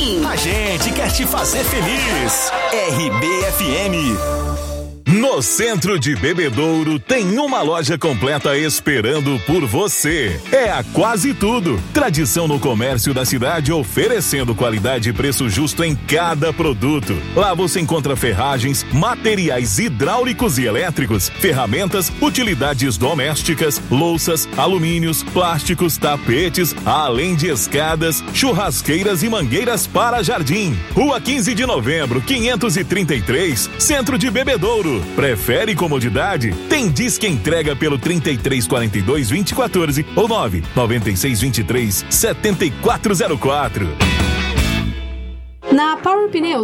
Jardim. A gente quer te fazer feliz. RBFM. No centro de Bebedouro tem uma loja completa esperando por você. É a Quase Tudo. Tradição no comércio da cidade, oferecendo qualidade e preço justo em cada produto. Lá você encontra ferragens, materiais hidráulicos e elétricos, ferramentas, utilidades domésticas, louças, alumínios, plásticos, tapetes, além de escadas, churrasqueiras e mangueiras para jardim. Rua 15 de Novembro, 533, Centro de Bebedouro. Prefere comodidade? Tem Disque Entrega pelo 3342-2014 ou 99623-7404. Na Power Pneus